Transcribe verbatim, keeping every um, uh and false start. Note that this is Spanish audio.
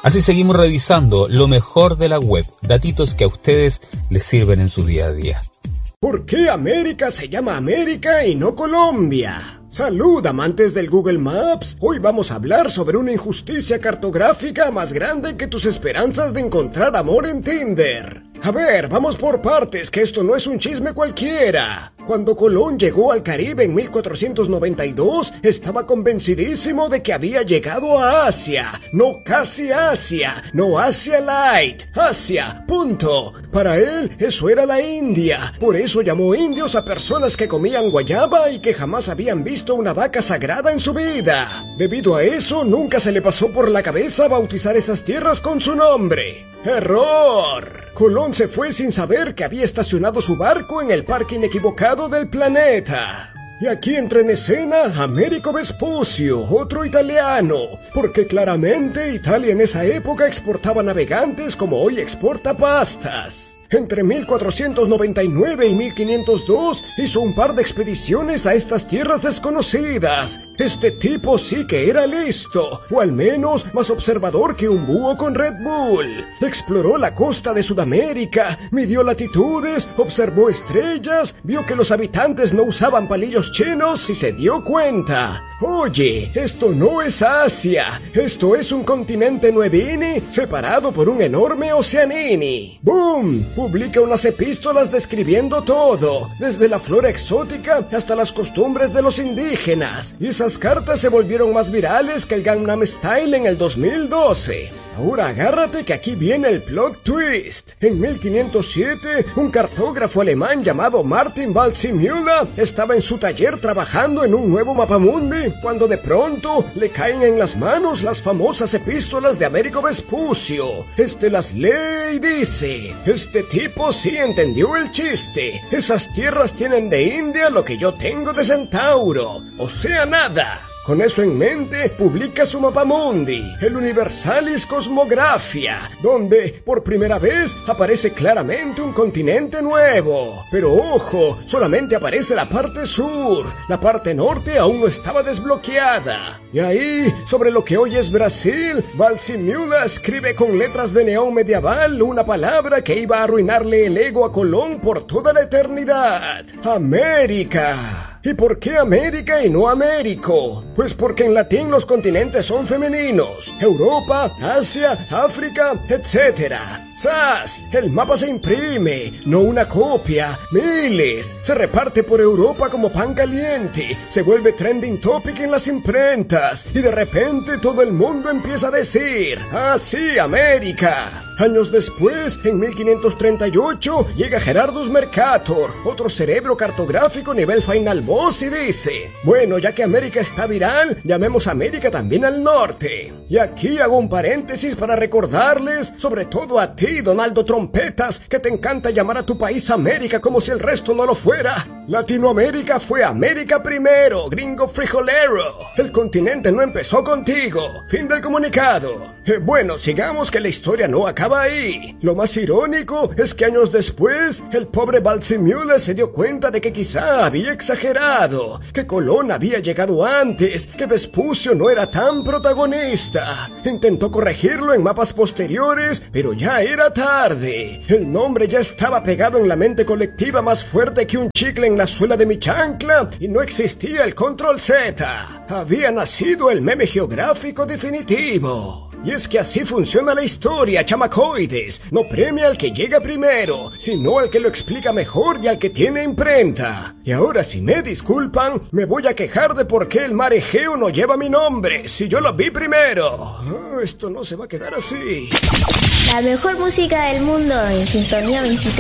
Así seguimos revisando lo mejor de la web, datitos que a ustedes les sirven en su día a día. ¿Por qué América se llama América y no Colombia? Salud, amantes del Google Maps. Hoy vamos a hablar sobre una injusticia cartográfica más grande que tus esperanzas de encontrar amor en Tinder. A ver, vamos por partes, que esto no es un chisme cualquiera. Cuando Colón llegó al Caribe en mil cuatrocientos noventa y dos, estaba convencidísimo de que había llegado a Asia. No casi Asia, no Asia Light, Asia, punto. Para él, eso era la India. Por eso llamó indios a personas que comían guayaba y que jamás habían visto una vaca sagrada en su vida. Debido a eso, nunca se le pasó por la cabeza bautizar esas tierras con su nombre. ¡Error! Colón se fue sin saber que había estacionado su barco en el parque inequivocado del planeta. Y aquí entra en escena Américo Vespucio, otro italiano, porque claramente Italia en esa época exportaba navegantes como hoy exporta pastas. Entre mil cuatrocientos noventa y nueve y mil quinientos dos hizo un par de expediciones a estas tierras desconocidas. Este tipo sí que era listo, o al menos más observador que un búho con Red Bull. Exploró la costa de Sudamérica, midió latitudes, observó estrellas, vio que los habitantes no usaban palillos chinos y se dio cuenta. Oye, esto no es Asia, esto es un continente nuevini separado por un enorme oceanini. ¡Boom! Publica unas epístolas describiendo todo, desde la flora exótica hasta las costumbres de los indígenas. Y esas cartas se volvieron más virales que el Gangnam Style en el dos mil doce. Ahora agárrate que aquí viene el plot twist. En mil quinientos siete, un cartógrafo alemán llamado Martin Waldseemüller estaba en su taller trabajando en un nuevo mapamundi, cuando de pronto le caen en las manos las famosas epístolas de Américo Vespucio. Este las lee y dice: este tipo sí entendió el chiste. Esas tierras tienen de India lo que yo tengo de Centauro, o sea, nada. Con eso en mente, publica su mapamundi, el Universalis Cosmographia, donde por primera vez aparece claramente un continente nuevo. Pero ojo, solamente aparece la parte sur, la parte norte aún no estaba desbloqueada. Y ahí, sobre lo que hoy es Brasil, Waldseemüller escribe con letras de neón medieval una palabra que iba a arruinarle el ego a Colón por toda la eternidad: América. ¿Y por qué América y no Américo? Pues porque en latín los continentes son femeninos: Europa, Asia, África, etcétera. ¡Zas! El mapa se imprime, no una copia, miles. Se reparte por Europa como pan caliente, se vuelve trending topic en las imprentas y de repente todo el mundo empieza a decir: ¡ah, sí, América! Años después, en mil quinientos treinta y ocho, llega Gerardus Mercator, otro cerebro cartográfico nivel Final Boss, y dice: bueno, ya que América está viral, llamemos América también al norte. Y aquí hago un paréntesis para recordarles, sobre todo a ti, Donaldo Trompetas, que te encanta llamar a tu país América como si el resto no lo fuera. Latinoamérica fue América primero, gringo frijolero. El continente no empezó contigo. Fin del comunicado. Eh, bueno, sigamos, que la historia no acaba ahí. Lo más irónico es que años después, el pobre Waldseemüller se dio cuenta de que quizá había exagerado, que Colón había llegado antes, que Vespucio no era tan protagonista. Intentó corregirlo en mapas posteriores, pero ya era tarde. El nombre ya estaba pegado en la mente colectiva más fuerte que un chicle en la suela de mi chancla, y no existía el control Z. Había nacido el meme geográfico definitivo. Y es que así funciona la historia, chamacoides. No premia al que llega primero, sino al que lo explica mejor y al que tiene imprenta. Y ahora, si me disculpan, me voy a quejar de por qué el mar Egeo no lleva mi nombre, si yo lo vi primero. Oh, esto no se va a quedar así. La mejor música del mundo en Sintonía veintitrés.